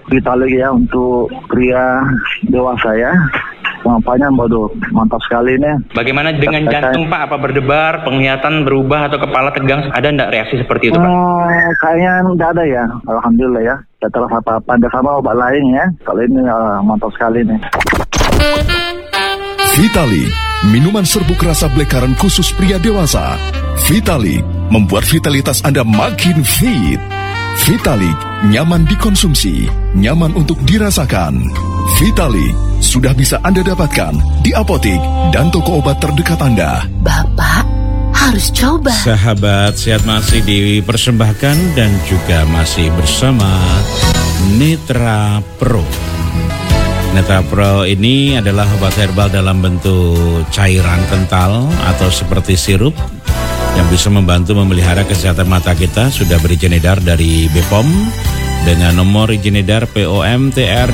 Vitalik ya untuk pria dewasa ya. Kampanye waduh mantap sekali nih. Bagaimana dengan jantung Pak? Apa berdebar, penglihatan berubah atau kepala tegang? Ada enggak reaksi seperti itu Pak? Kayaknya enggak ada ya. Alhamdulillah ya. Setelah apa-apa ada sama obat lain ya. Kalau ini mantap sekali nih. Vitalik, minuman serbuk rasa blackcurrant khusus pria dewasa. Vitalik membuat vitalitas Anda makin fit. Vitalik nyaman dikonsumsi, nyaman untuk dirasakan. Vitalik sudah bisa Anda dapatkan di apotik dan toko obat terdekat Anda. Bapak harus coba. Sahabat Sehat masih dipersembahkan dan juga masih bersama Netra Pro. Netra Pro ini adalah obat herbal dalam bentuk cairan kental atau seperti sirup yang bisa membantu memelihara kesehatan mata kita. Sudah berizin edar dari BPOM dengan nomor izin edar POM TR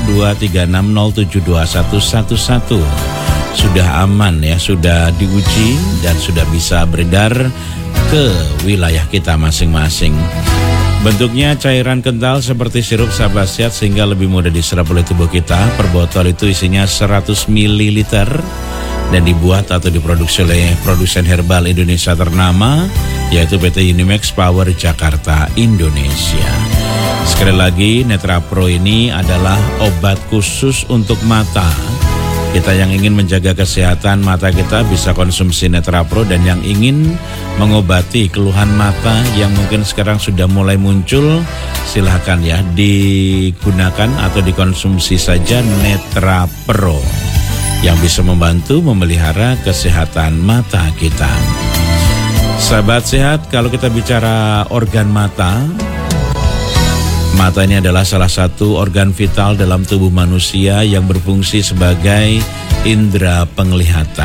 236072111. Sudah aman ya, sudah diuji dan sudah bisa beredar ke wilayah kita masing-masing. Bentuknya cairan kental seperti sirup sahabat sehat sehingga lebih mudah diserap oleh tubuh kita. Per botol itu isinya 100 ml dan dibuat atau diproduksi oleh produsen herbal Indonesia ternama yaitu PT Unimax Power Jakarta Indonesia. Sekali lagi, Netra Pro ini adalah obat khusus untuk mata. Kita yang ingin menjaga kesehatan mata kita bisa konsumsi Netra Pro, dan yang ingin mengobati keluhan mata yang mungkin sekarang sudah mulai muncul, silahkan ya digunakan atau dikonsumsi saja Netra Pro yang bisa membantu memelihara kesehatan mata kita. Sahabat sehat, kalau kita bicara organ mata, mata ini adalah salah satu organ vital dalam tubuh manusia yang berfungsi sebagai indera penglihatan.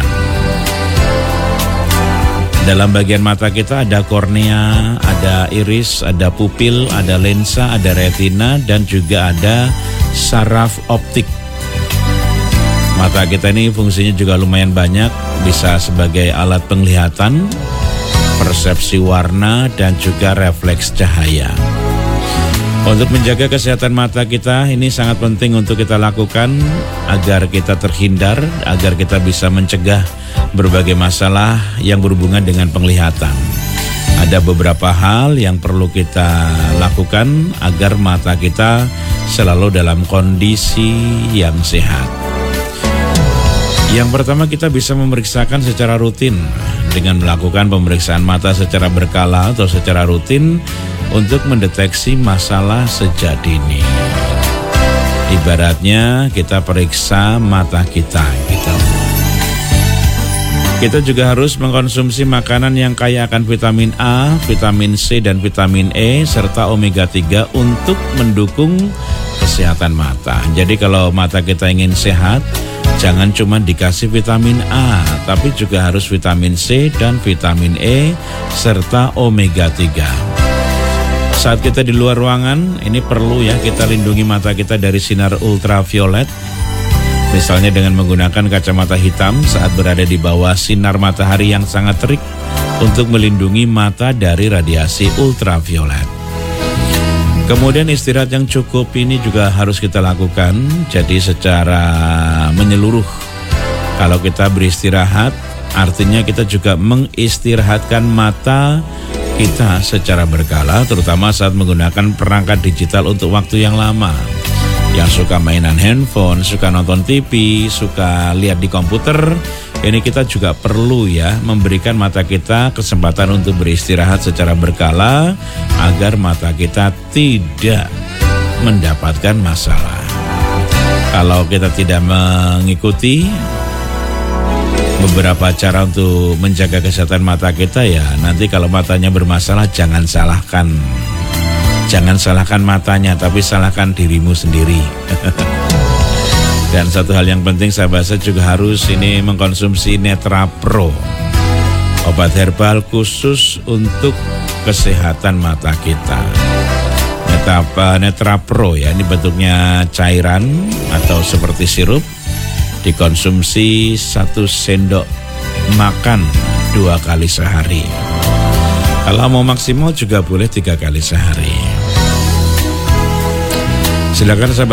Dalam bagian mata kita ada kornea, ada iris, ada pupil, ada lensa, ada retina, dan juga ada saraf optik. Mata kita ini fungsinya juga lumayan banyak, bisa sebagai alat penglihatan, persepsi warna, dan juga refleks cahaya. Untuk menjaga kesehatan mata kita, ini sangat penting untuk kita lakukan agar kita terhindar, agar kita bisa mencegah berbagai masalah yang berhubungan dengan penglihatan. Ada beberapa hal yang perlu kita lakukan agar mata kita selalu dalam kondisi yang sehat. Yang pertama, kita bisa memeriksakan secara rutin dengan melakukan pemeriksaan mata secara berkala atau secara rutin untuk mendeteksi masalah sejak dini. Ibaratnya kita periksa mata kita gitu. Kita juga harus mengkonsumsi makanan yang kaya akan vitamin A, vitamin C, dan vitamin E, serta omega 3 untuk mendukung kesehatan mata. Jadi kalau mata kita ingin sehat, jangan cuma dikasih vitamin A, tapi juga harus vitamin C dan vitamin E, serta omega 3. Saat kita di luar ruangan, ini perlu ya kita lindungi mata kita dari sinar ultraviolet. Misalnya dengan menggunakan kacamata hitam saat berada di bawah sinar matahari yang sangat terik untuk melindungi mata dari radiasi ultraviolet. Kemudian istirahat yang cukup ini juga harus kita lakukan, jadi secara menyeluruh. Kalau kita beristirahat, artinya kita juga mengistirahatkan mata kita secara berkala, terutama saat menggunakan perangkat digital untuk waktu yang lama. Yang suka mainan handphone, suka nonton TV, suka lihat di komputer, ini kita juga perlu ya memberikan mata kita kesempatan untuk beristirahat secara berkala agar mata kita tidak mendapatkan masalah. Kalau kita tidak mengikuti beberapa cara untuk menjaga kesehatan mata kita, ya nanti kalau matanya bermasalah jangan salahkan matanya, tapi salahkan dirimu sendiri. Dan satu hal yang penting sahabat saya juga harus ini mengkonsumsi Netra Pro, obat herbal khusus untuk kesehatan mata kita. Netra Pro ya, ini bentuknya cairan atau seperti sirup, dikonsumsi 1 sendok makan 2 kali sehari. Kalau mau maksimal juga boleh 3 kali sehari. Silakan sahabat